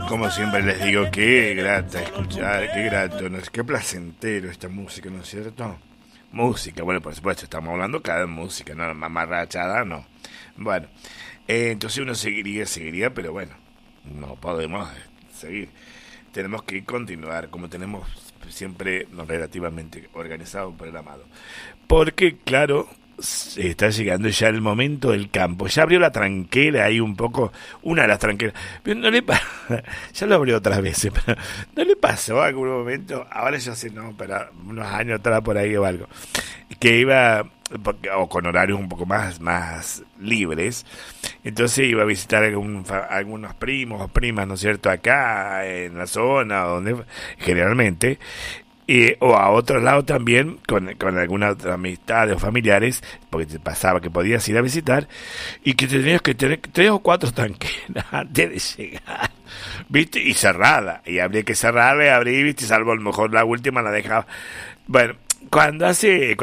Como siempre les digo, qué grata escuchar, qué grato, no es qué placentero esta música, ¿no es cierto? Música, bueno, por supuesto, estamos hablando cada vez de música, no mamarrachada, no. Bueno, entonces uno seguiría, pero bueno, no podemos seguir. Tenemos que continuar, como tenemos siempre relativamente organizado, programado. Porque, claro, está llegando ya el momento del campo. Ya abrió la tranquera ahí un poco, una de las tranqueras. Pero no le pasa, ya lo abrió otras veces, pero no le pasó a algún momento, ahora ya sé, no, pero unos años atrás por ahí o algo, que iba, o con horarios un poco más libres, entonces iba a visitar algunos primos o primas, ¿no es cierto?, acá en la zona, donde generalmente, o a otro lado también, con alguna otra amistad o familiares, porque te pasaba que podías ir a visitar, y que tenías que tener 3 o 4 tanqueras antes de llegar, ¿viste? Y cerrada, y habría que cerrarla y abrir, ¿viste? Salvo a lo mejor la última la dejaba. Bueno, cuando hace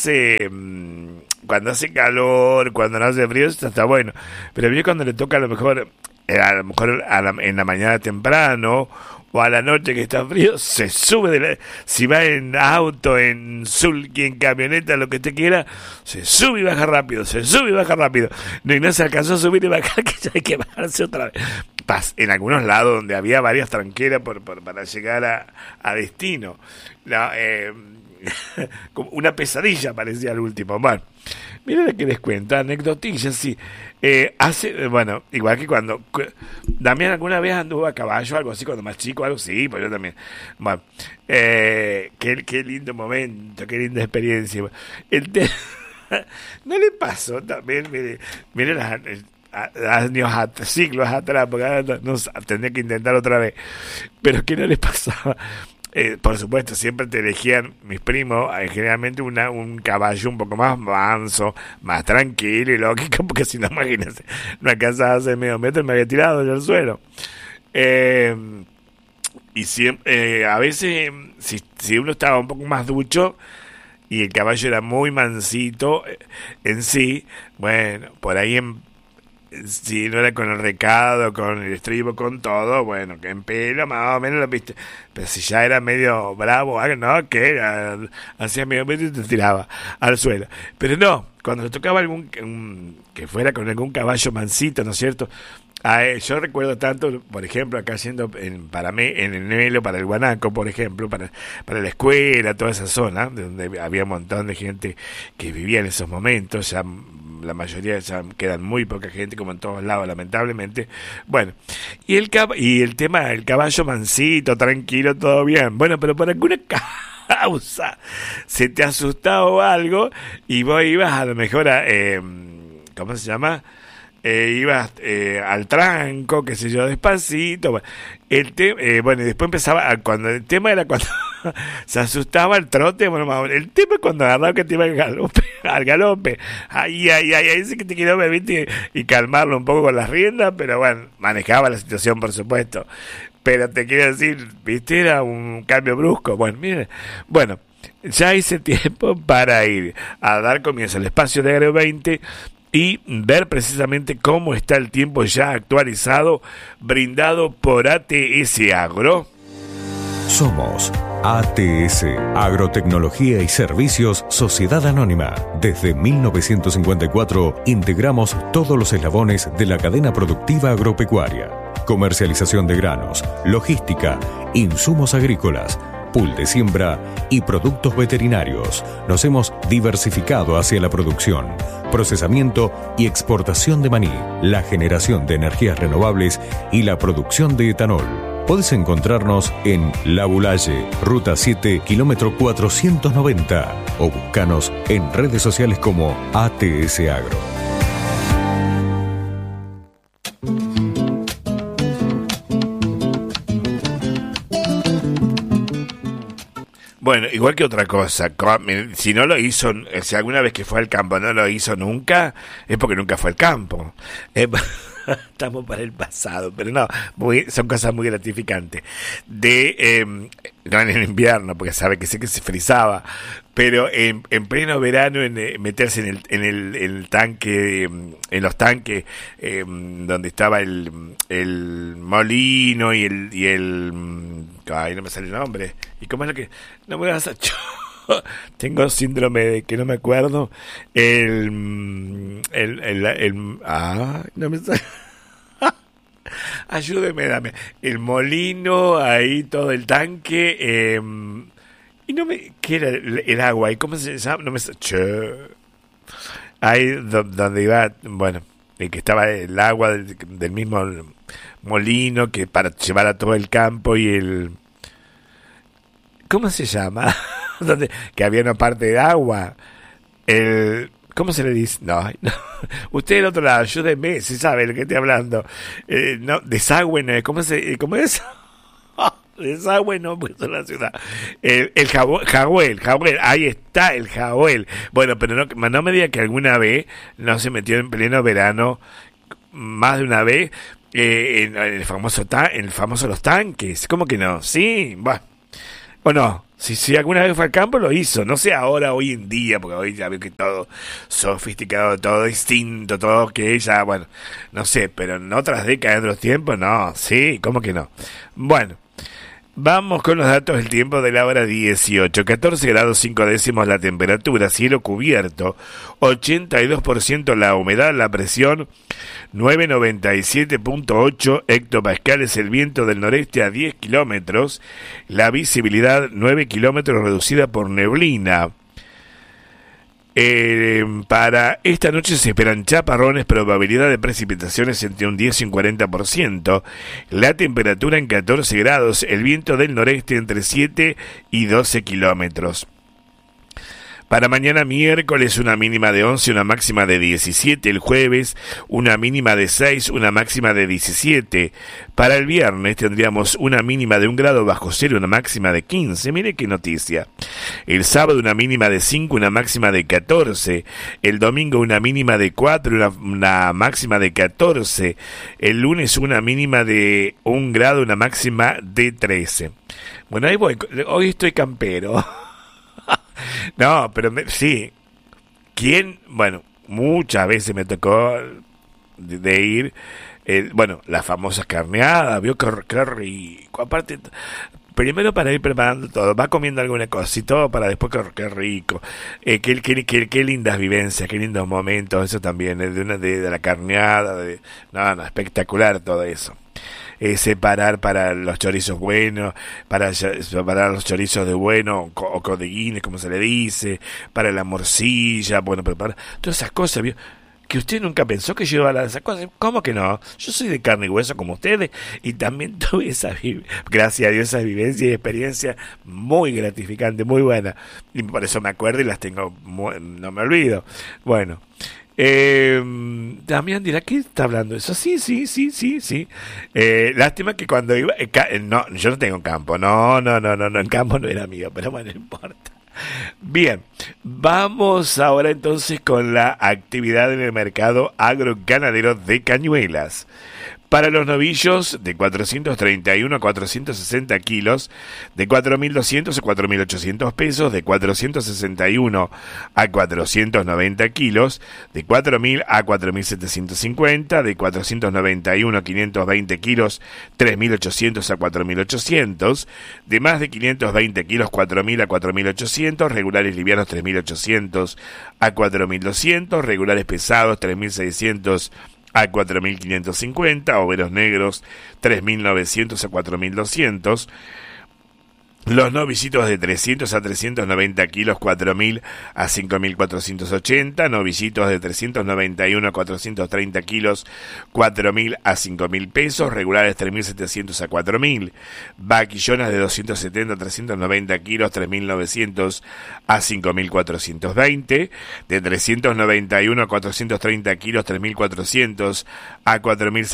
calor, cuando no hace frío, está bueno, pero bien cuando le toca a lo mejor en la mañana temprano, o a la noche que está frío, se sube si va en auto, en sulky, en camioneta, lo que usted quiera, se sube y baja rápido, no se alcanzó a subir y bajar, que ya hay que bajarse otra vez. En algunos lados donde había varias tranqueras para llegar a destino, como una pesadilla parecía al último. Bueno, miren lo que les cuento, anecdotillas, sí. Bueno, igual que cuando Damián alguna vez anduvo a caballo, algo así, cuando más chico, algo sí, pues yo también. Bueno, qué lindo momento, qué linda experiencia. ¿No le pasó también? Mire siglos atrás, porque ahora no, tendría que intentar otra vez, pero ¿qué no les pasaba? Por supuesto, siempre te elegían mis primos, generalmente un caballo un poco más manso, más tranquilo y lógico, porque si no, imagínense, no alcanzaba a hacer medio metro y me había tirado yo al suelo. Y siempre, a veces, si uno estaba un poco más ducho y el caballo era muy mansito en sí, bueno, por ahí si no era con el recado, con el estribo, con todo, bueno, que en pelo más o menos lo viste. Pero si ya era medio bravo, no, que era, hacía medio metro y te tiraba al suelo. Pero no, cuando le tocaba que fuera con algún caballo mansito, ¿no es cierto? Yo recuerdo tanto, por ejemplo, acá yendo en el Melo, para el Guanaco, por ejemplo, para la escuela, toda esa zona, donde había un montón de gente que vivía en esos momentos, ya la mayoría ya quedan muy poca gente, como en todos lados, lamentablemente. Bueno, y el tema del caballo mansito, tranquilo, todo bien. Bueno, pero por alguna causa se te asustaba o algo, y vos ibas a lo mejor ¿cómo se llama? Ibas al tranco, qué sé yo, despacito. Bueno, y después empezaba, cuando el tema era cuando se asustaba el trote, bueno, el tema es cuando agarraba que te iba al galope, ahí sí que te quiero ver, ¿viste? Y calmarlo un poco con las riendas, pero bueno, manejaba la situación, por supuesto, pero te quiero decir, ¿viste? Era un cambio brusco. Bueno, ya hice tiempo para ir a dar comienzo al espacio de Agro 20 y ver precisamente cómo está el tiempo ya actualizado, brindado por ATS Agro. Somos ATS, Agrotecnología y Servicios Sociedad Anónima. Desde 1954 integramos todos los eslabones de la cadena productiva agropecuaria. Comercialización de granos, logística, insumos agrícolas, pool de siembra y productos veterinarios. Nos hemos diversificado hacia la producción, procesamiento y exportación de maní, la generación de energías renovables y la producción de etanol. Podés encontrarnos en La Bulaye, Ruta 7, kilómetro 490, o buscanos en redes sociales como ATS Agro. Bueno, igual que otra cosa, si no lo hizo, si alguna vez que fue al campo no lo hizo nunca, es porque nunca fue al campo. Estamos para el pasado, pero no, son cosas muy gratificantes. No en el invierno, porque sabe que sé que se frizaba, pero en pleno verano meterse en el tanque, en los tanques donde estaba el molino y el ay, no me sale el nombre. ¿Y cómo es lo que? No me vas a... Tengo síndrome de que no me acuerdo. No me sale. Ayúdeme, dame. El molino, ahí todo el tanque. Y no me... ¿Qué era el agua? ¿Y cómo se llama? No me... Ahí donde iba... Bueno, que estaba el agua del mismo molino que para llevar a todo el campo y el... ¿Cómo se llama? Donde que había una parte de agua. ¿Cómo se le dice? No. Usted del otro lado, ayúdeme, si sabe de lo que estoy hablando. No, desagüe, ¿no? ¿Cómo es? Desagüe, no, pues en la ciudad. El Jahuel, ahí está el Jahuel. Bueno, pero no me diga que alguna vez no se metió en pleno verano, más de una vez, en el famoso los tanques. ¿Cómo que no? Sí, bueno. ¿O no? Si alguna vez fue al campo, lo hizo. No sé ahora, hoy en día, porque hoy ya veo que todo sofisticado, todo distinto, todo que ella, bueno, no sé, pero en otras décadas de los tiempos, no, sí, ¿cómo que no? Bueno, vamos con los datos del tiempo de la hora 18. 14 grados 5 décimos la temperatura, cielo cubierto, 82% la humedad, la presión 997.8 hectopascales, el viento del noreste a 10 kilómetros, la visibilidad 9 kilómetros reducida por neblina. Para esta noche se esperan chaparrones, probabilidad de precipitaciones entre un 10 y un 40%, la temperatura en 14 grados, el viento del noreste entre 7 y 12 kilómetros. Para mañana miércoles una mínima de 11, una máxima de 17. El jueves una mínima de 6, una máxima de 17. Para el viernes tendríamos una mínima de 1 grado bajo cero, una máxima de 15. Mire qué noticia. El sábado una mínima de 5, una máxima de 14. El domingo una mínima de 4, una máxima de 14. El lunes una mínima de 1 grado, una máxima de 13. Bueno, ahí voy. Hoy estoy campero. No, pero sí. ¿Quién? Bueno, muchas veces me tocó de ir, bueno, las famosas carneadas, vio qué rico. Aparte, primero para ir preparando todo, va comiendo alguna cosa y todo para después qué rico. Qué lindas vivencias, qué lindos momentos, eso también, de la carneada, no, espectacular todo eso. Separar para los chorizos buenos, para separar los chorizos de bueno o codeguines, como se le dice, para la morcilla, bueno, preparar todas esas cosas, ¿vio? Que usted nunca pensó que yo iba a esas cosas. ¿Cómo que no? Yo soy de carne y hueso como ustedes y también tuve gracias a Dios, esas vivencias y experiencias muy gratificantes, muy buenas, y por eso me acuerdo y las tengo, no me olvido. Bueno, Damián dirá, ¿qué está hablando eso? Sí. Lástima que cuando iba... no, yo no tengo campo. No, el campo no era mío, pero bueno, no importa. Bien, vamos ahora entonces con la actividad en el mercado agroganadero de Cañuelas. Para los novillos de 431 a 460 kilos, de 4.200 a 4.800 pesos, de 461 a 490 kilos, de 4.000 a 4.750, de 491 a 520 kilos, 3.800 a 4.800, de más de 520 kilos, 4.000 a 4.800, regulares livianos 3.800 a 4.200, regulares pesados 3.600 a 4.550, overos negros 3.900 a 4.200, los novicitos de 300 a 390 kilos 4.000 a 5.480, novicitos de 391 a 430 kilos 4.000 a 5.000 pesos, regulares 3.700 a 4.000, vaquillonas de 270 a 390 kilos 3.900 a 5.420, de 391 a 430 kilos 3.400 a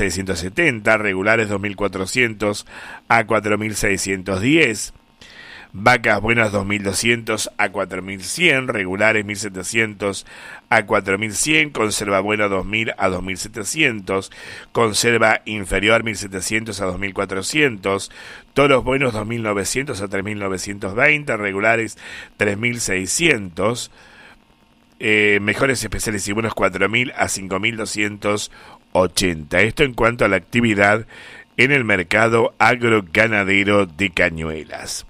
4.670, regulares 2.400 a 4.610, Vacas buenas 2.200 a 4.100, regulares 1.700 a 4.100, conserva buena 2.000 a 2.700, conserva inferior 1.700 a 2.400, toros buenos 2.900 a 3.920, regulares 3.600, mejores especiales y buenos 4.000 a 5.280. Esto en cuanto a la actividad en el mercado agroganadero de Cañuelas.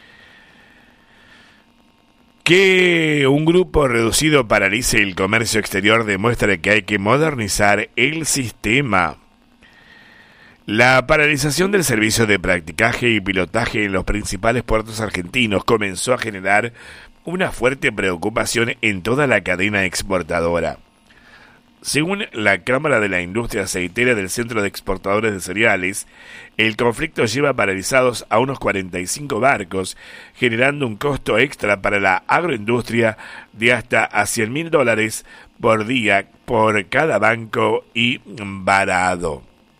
Que un grupo reducido paralice el comercio exterior demuestra que hay que modernizar el sistema. La paralización del servicio de practicaje y pilotaje en los principales puertos argentinos comenzó a generar una fuerte preocupación en toda la cadena exportadora. Según la Cámara de la Industria Aceitera del Centro de Exportadores de Cereales, el conflicto lleva paralizados a unos 45 barcos, generando un costo extra para la agroindustria de hasta a $100.000 por día por cada banco y varado.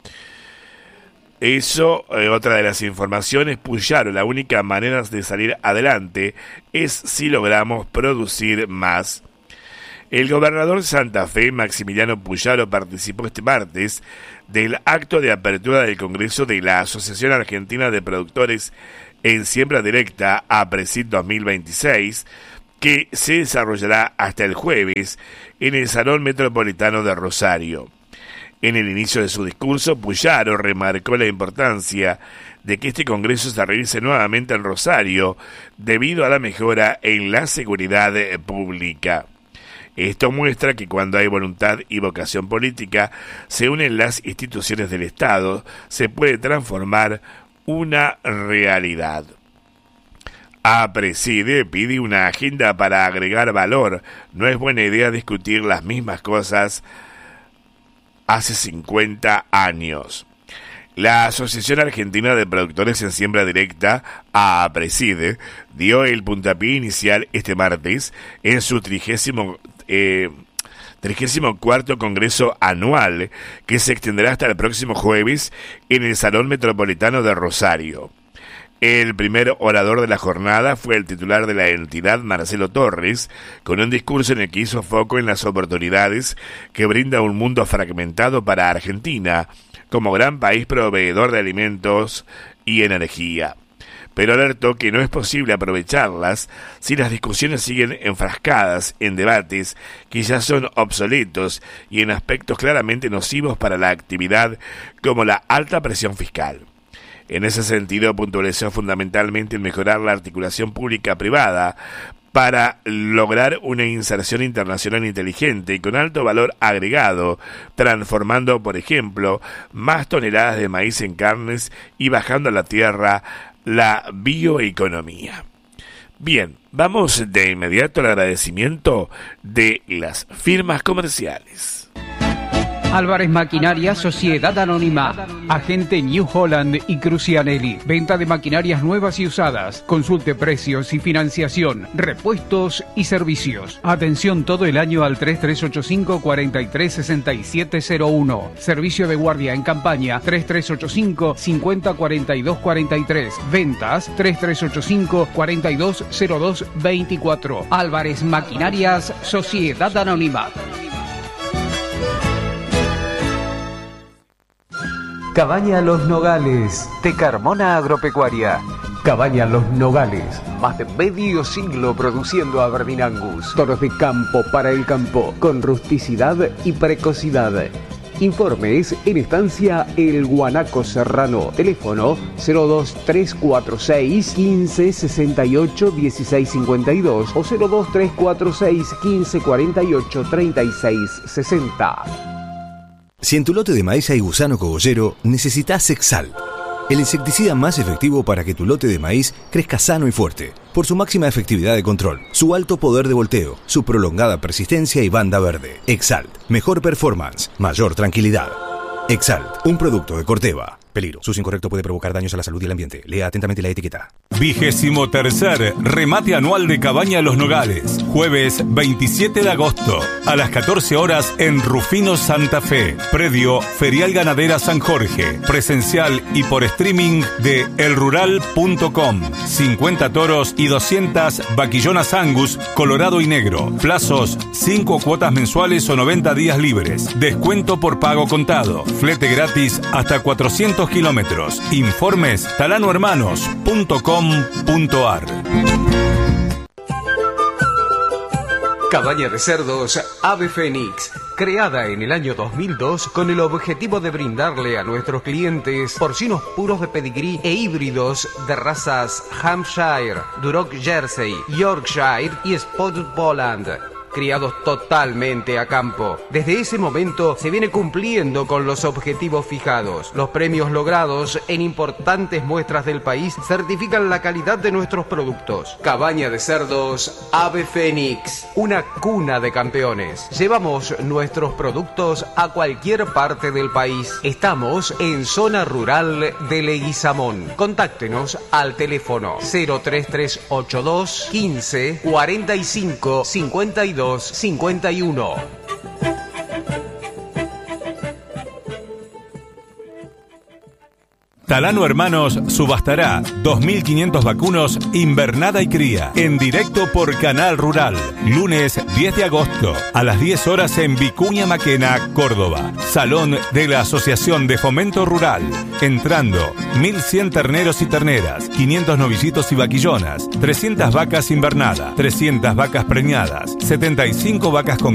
Eso, otra de las informaciones, Puyaro, la única manera de salir adelante es si logramos producir más. El gobernador de Santa Fe, Maximiliano Puyaro, participó este martes del acto de apertura del Congreso de la Asociación Argentina de Productores en Siembra Directa, APRESID 2026, que se desarrollará hasta el jueves en el Salón Metropolitano de Rosario. En el inicio de su discurso, Puyaro remarcó la importancia de que este Congreso se realice nuevamente en Rosario debido a la mejora en la seguridad pública. Esto muestra que cuando hay voluntad y vocación política, se unen las instituciones del Estado, se puede transformar una realidad. APRESIDE pide una agenda para agregar valor. No es buena idea discutir las mismas cosas hace 50 años. La Asociación Argentina de Productores en Siembra Directa, APRESIDE, dio el puntapié inicial este martes en su 34º Congreso Anual, que se extenderá hasta el próximo jueves en el Salón Metropolitano de Rosario. El primer orador de la jornada fue el titular de la entidad, Marcelo Torres, con un discurso en el que hizo foco en las oportunidades que brinda un mundo fragmentado para Argentina, como gran país proveedor de alimentos y energía. Pero alertó que no es posible aprovecharlas si las discusiones siguen enfrascadas en debates que ya son obsoletos y en aspectos claramente nocivos para la actividad, como la alta presión fiscal. En ese sentido, puntualizó fundamentalmente en mejorar la articulación pública-privada para lograr una inserción internacional inteligente y con alto valor agregado, transformando, por ejemplo, más toneladas de maíz en carnes y bajando a la tierra la bioeconomía. Bien, vamos de inmediato al agradecimiento de las firmas comerciales. Álvarez Maquinaria, Sociedad Anónima, agente New Holland y Crucianelli. Venta de maquinarias nuevas y usadas. Consulte precios y financiación, repuestos y servicios. Atención todo el año al 3385-436701. Servicio de guardia en campaña 3385-504243. Ventas 3385-420224. Álvarez Maquinarias, Sociedad Anónima. Cabaña Los Nogales, de Carmona Agropecuaria. Cabaña Los Nogales, más de medio siglo produciendo Aberdeen Angus. Toros de campo para el campo, con rusticidad y precocidad. Informes en estancia El Guanaco Serrano. Teléfono 02346 1568 1652 o 02346 1548 3660. Si en tu lote de maíz hay gusano cogollero, necesitas Exalt, el insecticida más efectivo para que tu lote de maíz crezca sano y fuerte, por su máxima efectividad de control, su alto poder de volteo, su prolongada persistencia y banda verde. Exalt, mejor performance, mayor tranquilidad. Exalt, un producto de Corteva. Peligro. Su uso incorrecto puede provocar daños a la salud y el ambiente. Lea atentamente la etiqueta. 23º remate anual de Cabaña Los Nogales. Jueves 27 de agosto a las 14 horas en Rufino, Santa Fe. Predio Ferial Ganadera San Jorge. Presencial y por streaming de elrural.com. 50 toros y 200 vaquillonas Angus, colorado y negro. Plazos 5 cuotas mensuales o 90 días libres. Descuento por pago contado. Flete gratis hasta 400 kilómetros. Informes talanohermanos.com.ar. Cabaña de cerdos Ave Fénix, creada en el año 2002 con el objetivo de brindarle a nuestros clientes porcinos puros de pedigrí e híbridos de razas Hampshire, Duroc Jersey, Yorkshire y Spotted Poland, criados totalmente a campo. Desde ese momento se viene cumpliendo con los objetivos fijados. Los premios logrados en importantes muestras del país certifican la calidad de nuestros productos. Cabaña de cerdos Ave Fénix, una cuna de campeones. Llevamos nuestros productos a cualquier parte del país. Estamos en zona rural de Leguizamón. Contáctenos al teléfono 03382 15 45 52 51. Talano Hermanos subastará 2.500 vacunos invernada y cría en directo por Canal Rural. Lunes 10 de agosto a las 10 horas en Vicuña Maquena, Córdoba. Salón de la Asociación de Fomento Rural. Entrando 1.100 terneros y terneras, 500 novillitos y vaquillonas, 300 vacas invernada, 300 vacas preñadas, 75 vacas con